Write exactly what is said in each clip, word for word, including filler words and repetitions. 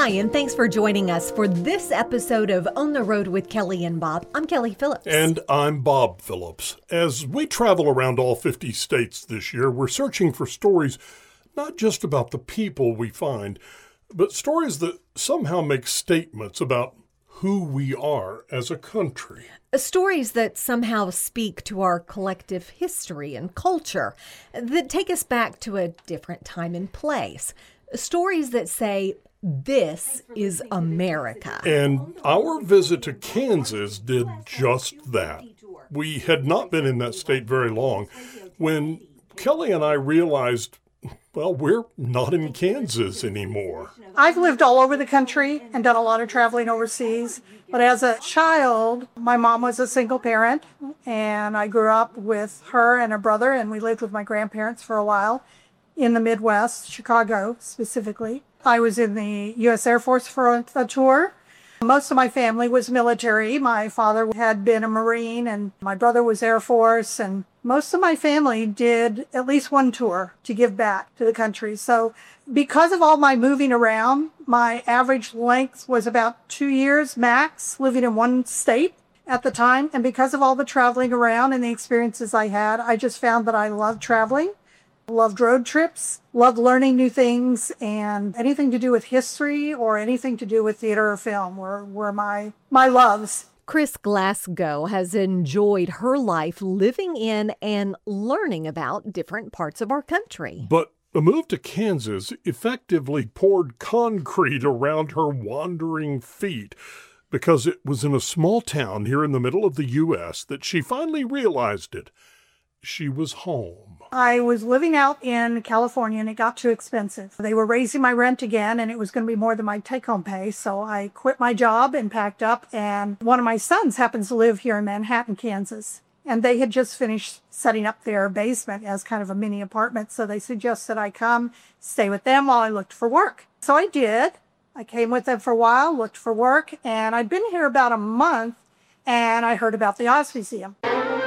Hi, and thanks for joining us for this episode of On the Road with Kelly and Bob. I'm Kelly Phillips. And I'm Bob Phillips. As we travel around all fifty states this year, we're searching for stories not just about the people we find, but stories that somehow make statements about who we are as a country. Stories that somehow speak to our collective history and culture, that take us back to a different time and place. Stories that say, this is America. And our visit to Kansas did just that. We had not been in that state very long when Kelly and I realized, well, we're not in Kansas anymore. I've lived all over the country and done a lot of traveling overseas. But as a child, my mom was a single parent, and I grew up with her and her brother, and we lived with my grandparents for a while in the Midwest, Chicago specifically. I was in the U S Air Force for a, a tour. Most of my family was military. My father had been a Marine, and my brother was Air Force, and most of my family did at least one tour to give back to the country. So because of all my moving around, my average length was about two years max living in one state at the time. And because of all the traveling around and the experiences I had, I just found that I loved traveling, loved road trips, loved learning new things, and anything to do with history or anything to do with theater or film were, were my, my loves. Chris Glasgow has enjoyed her life living in and learning about different parts of our country. But a move to Kansas effectively poured concrete around her wandering feet because it was in a small town here in the middle of the U S that she finally realized it. She was home. I was living out in California, and it got too expensive. They were raising my rent again, and it was going to be more than my take-home pay. So I quit my job and packed up. And one of my sons happens to live here in Manhattan, Kansas. And they had just finished setting up their basement as kind of a mini apartment. So they suggested I come stay with them while I looked for work. So I did. I came with them for a while, looked for work, and I'd been here about a month, and I heard about the Oz Museum.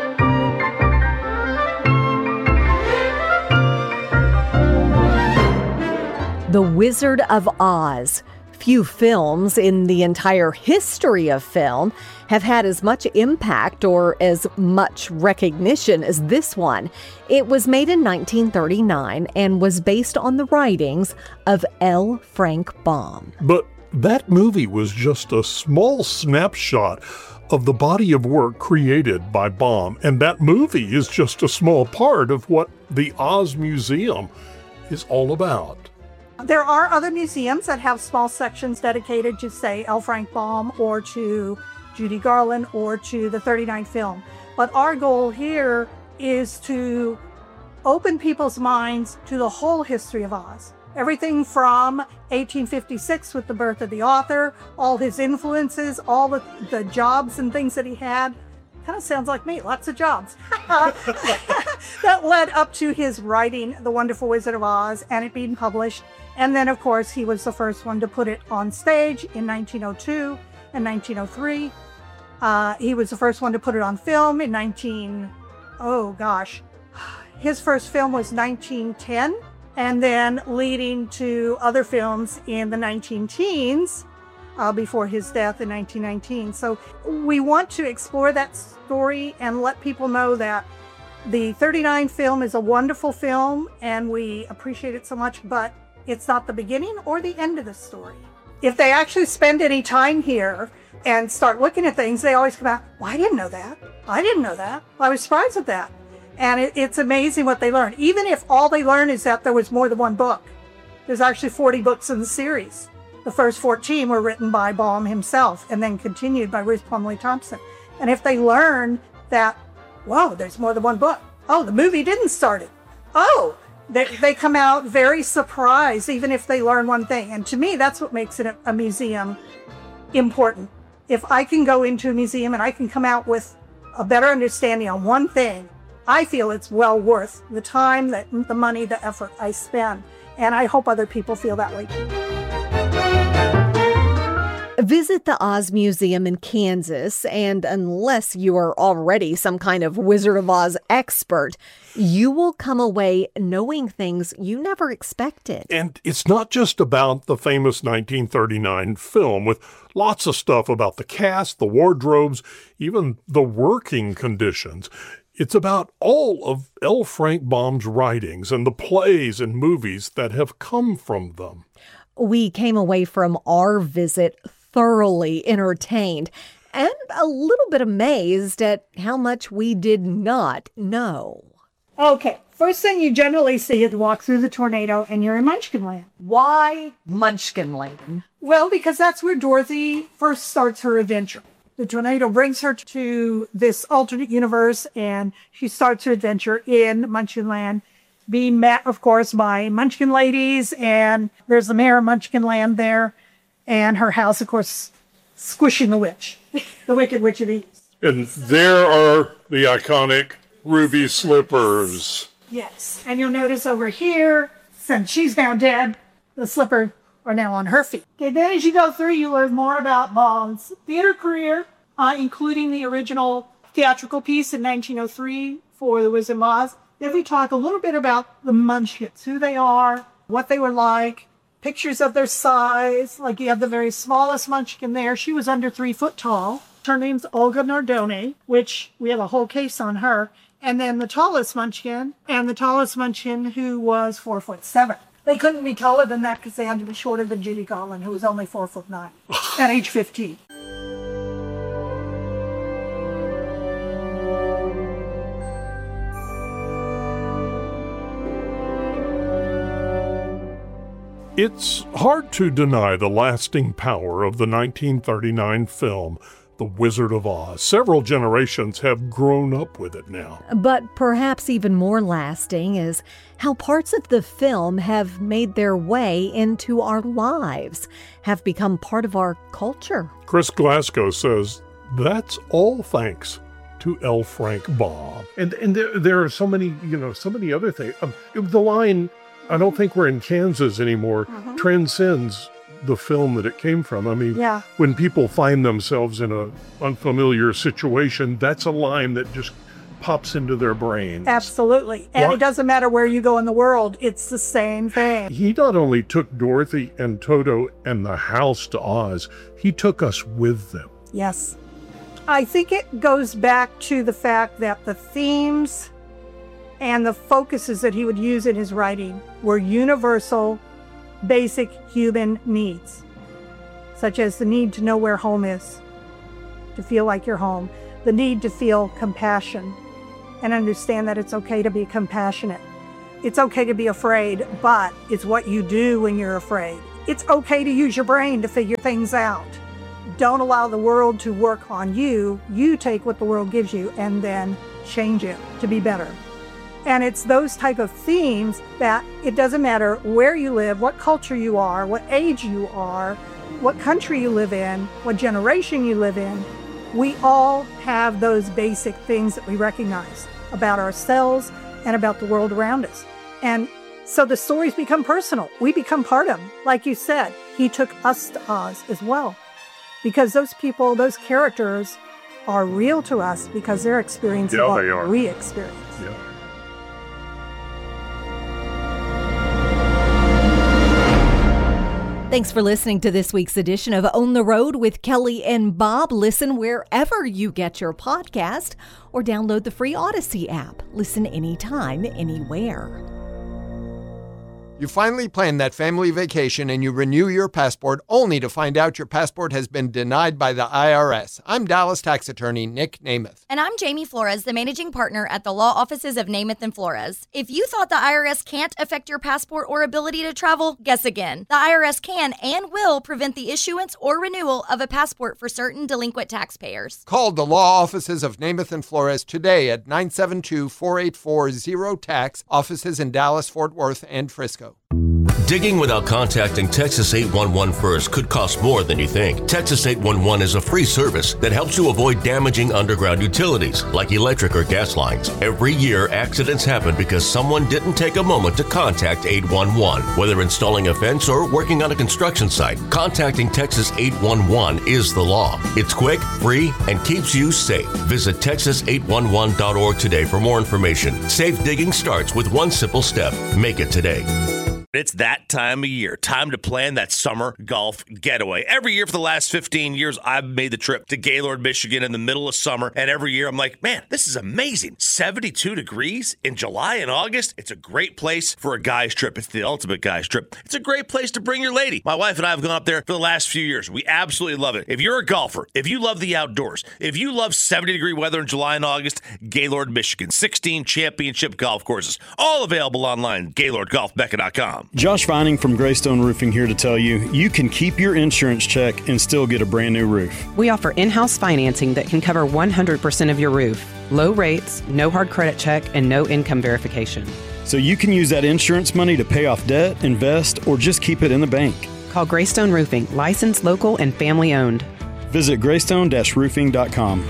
The Wizard of Oz. Few films in the entire history of film have had as much impact or as much recognition as this one. It was made in nineteen thirty-nine and was based on the writings of L. Frank Baum. But that movie was just a small snapshot of the body of work created by Baum, and that movie is just a small part of what the Oz Museum is all about. There are other museums that have small sections dedicated to, say, L. Frank Baum or to Judy Garland or to the thirty-nine film. But our goal here is to open people's minds to the whole history of Oz. Everything from eighteen fifty-six with the birth of the author, all his influences, all the, the jobs and things that he had. Kind of sounds like me, lots of jobs. That led up to his writing The Wonderful Wizard of Oz and it being published. And then, of course, he was the first one to put it on stage in nineteen oh two and nineteen oh three. Uh, he was the first one to put it on film in nineteen... Oh, gosh. His first film was nineteen ten, and then leading to other films in the nineteen teens uh, before his death in nineteen nineteen. So we want to explore that story and let people know that the thirty-nine film is a wonderful film, and we appreciate it so much, but it's not the beginning or the end of the story. If they actually spend any time here and start looking at things, they always come out, well, I didn't know that. I didn't know that. Well, I was surprised at that. And it, it's amazing what they learn. Even if all they learn is that there was more than one book. There's actually forty books in the series. The first fourteen were written by Baum himself and then continued by Ruth Plumley Thompson. And if they learn that, whoa, there's more than one book. Oh, the movie didn't start it. Oh, They, they come out very surprised, even if they learn one thing. And to me, that's what makes it a, a museum important. If I can go into a museum and I can come out with a better understanding on one thing, I feel it's well worth the time, that the money, the effort I spend. And I hope other people feel that way too. Visit the Oz Museum in Kansas, and unless you are already some kind of Wizard of Oz expert, you will come away knowing things you never expected. And it's not just about the famous nineteen thirty-nine film, with lots of stuff about the cast, the wardrobes, even the working conditions. It's about all of L. Frank Baum's writings and the plays and movies that have come from them. We came away from our visit thoroughly entertained and a little bit amazed at how much we did not know. Okay, first thing you generally see is walk through the tornado and you're in Munchkinland. Why Munchkinland? Well, because that's where Dorothy first starts her adventure. The tornado brings her to this alternate universe and she starts her adventure in Munchkinland, being met, of course, by Munchkin ladies, and there's the mayor of Munchkinland there, and her house, of course, squishing the witch, the Wicked Witch of the East. And there are the iconic ruby slippers. Yes, and you'll notice over here, since she's now dead, the slippers are now on her feet. Okay, then as you go through, you learn more about Baum's theater career, uh, including the original theatrical piece in nineteen oh three for The Wizard of Oz. Then we talk a little bit about the Munchkins, who they are, what they were like, pictures of their size. Like you have the very smallest Munchkin there. She was under three foot tall. Her name's Olga Nardone, which we have a whole case on her. And then the tallest Munchkin, and the tallest Munchkin who was four foot seven. They couldn't be taller than that because they had to be shorter than Judy Garland, who was only four foot nine at age fifteen. It's hard to deny the lasting power of the nineteen thirty-nine film, The Wizard of Oz. Several generations have grown up with it now. But perhaps even more lasting is how parts of the film have made their way into our lives, have become part of our culture. Chris Glasgow says that's all thanks to L. Frank Baum. And and there, there are so many, you know, so many other things. Um, the line, I don't think we're in Kansas anymore, mm-hmm. transcends the film that it came from. I mean, yeah. when people find themselves in an unfamiliar situation, that's a line that just pops into their brain. Absolutely. And what? It doesn't matter where you go in the world, it's the same thing. He not only took Dorothy and Toto and the house to Oz, he took us with them. Yes. I think it goes back to the fact that the themes and the focuses that he would use in his writing were universal, basic human needs, such as the need to know where home is, to feel like you're home, the need to feel compassion and understand that it's okay to be compassionate. It's okay to be afraid, but it's what you do when you're afraid. It's okay to use your brain to figure things out. Don't allow the world to work on you. You take what the world gives you and then change it to be better. And it's those type of themes that it doesn't matter where you live, what culture you are, what age you are, what country you live in, what generation you live in. We all have those basic things that we recognize about ourselves and about the world around us. And so the stories become personal. We become part of them. Like you said, he took us to Oz as well. Because those people, those characters are real to us because they're experiencing yeah, what they are. we experience. Yeah. Thanks for listening to this week's edition of On the Road with Kelly and Bob. Listen wherever you get your podcast or download the free Odyssey app. Listen anytime, anywhere. You finally plan that family vacation and you renew your passport only to find out your passport has been denied by the I R S. I'm Dallas tax attorney Nick Namath. And I'm Jamie Flores, the managing partner at the law offices of Namath and Flores. If you thought the I R S can't affect your passport or ability to travel, guess again. The I R S can and will prevent the issuance or renewal of a passport for certain delinquent taxpayers. Call the law offices of Namath and Flores today at nine seven two, four eight four, zero tax, offices in Dallas, Fort Worth, and Frisco. Digging without contacting Texas eight one one first could cost more than you think. Texas eight one one is a free service that helps you avoid damaging underground utilities like electric or gas lines. Every year, accidents happen because someone didn't take a moment to contact eight one one. Whether installing a fence or working on a construction site, contacting Texas eight one one is the law. It's quick, free, and keeps you safe. Visit Texas eight one one dot org today for more information. Safe digging starts with one simple step. Make it today. It's that time of year. Time to plan that summer golf getaway. Every year for the last fifteen years, I've made the trip to Gaylord, Michigan in the middle of summer. And every year I'm like, man, this is amazing. seventy-two degrees in July and August. It's a great place for a guy's trip. It's the ultimate guy's trip. It's a great place to bring your lady. My wife and I have gone up there for the last few years. We absolutely love it. If you're a golfer, if you love the outdoors, if you love seventy degree weather in July and August, Gaylord, Michigan. sixteen championship golf courses. All available online, gaylord golf mecca dot com. Josh Vining from Greystone Roofing here to tell you, you can keep your insurance check and still get a brand new roof. We offer in-house financing that can cover one hundred percent of your roof. Low rates, no hard credit check, and no income verification. So you can use that insurance money to pay off debt, invest, or just keep it in the bank. Call Greystone Roofing, licensed, local, and family owned. Visit greystone dash roofing dot com.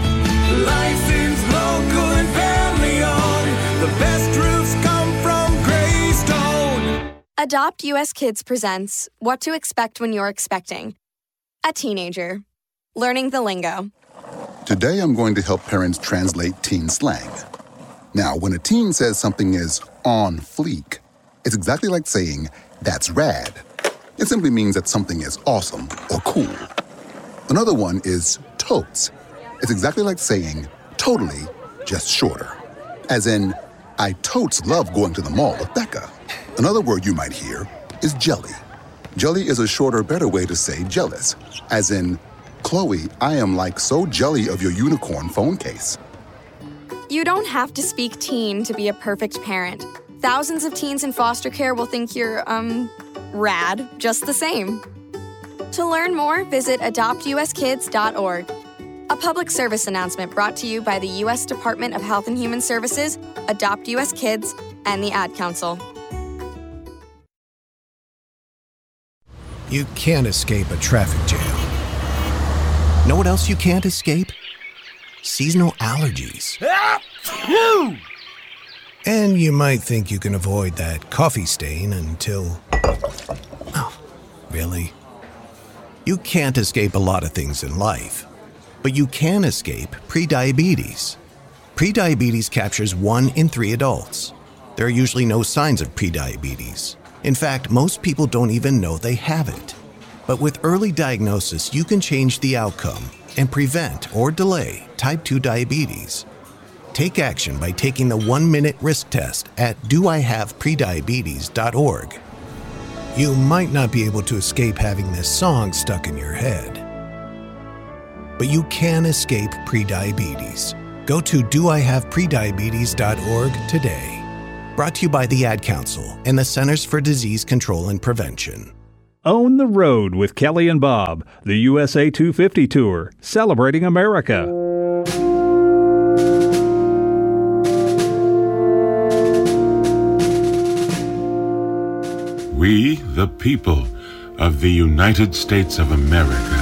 Licensed, local, and family owned. The best roofs come from Greystone. Adopt U S Kids presents What to Expect When You're Expecting. A teenager. Learning the lingo. Today I'm going to help parents translate teen slang. Now, when a teen says something is on fleek, it's exactly like saying, that's rad. It simply means that something is awesome or cool. Another one is totes. It's exactly like saying, totally, just shorter. As in, I totes love going to the mall with Becca. Another word you might hear is jelly. Jelly is a shorter, better way to say jealous. As in, Chloe, I am like so jelly of your unicorn phone case. You don't have to speak teen to be a perfect parent. Thousands of teens in foster care will think you're, um, rad just the same. To learn more, visit adopt u s kids dot org. A public service announcement brought to you by the U S Department of Health and Human Services, Adopt U S Kids, and the Ad Council. You can't escape a traffic jam. Know what else you can't escape? Seasonal allergies. And you might think you can avoid that coffee stain until... Oh, really? You can't escape a lot of things in life, but you can escape prediabetes. Prediabetes captures one in three adults. There are usually no signs of prediabetes. In fact, most people don't even know they have it. But with early diagnosis, you can change the outcome and prevent or delay type two diabetes. Take action by taking the one-minute risk test at do I have prediabetes dot org. You might not be able to escape having this song stuck in your head, but you can escape prediabetes. Go to do I have prediabetes dot org today. Brought to you by the Ad Council and the Centers for Disease Control and Prevention. Own the Road with Kelly and Bob, the U S A two fifty Tour, celebrating America. We, the people of the United States of America,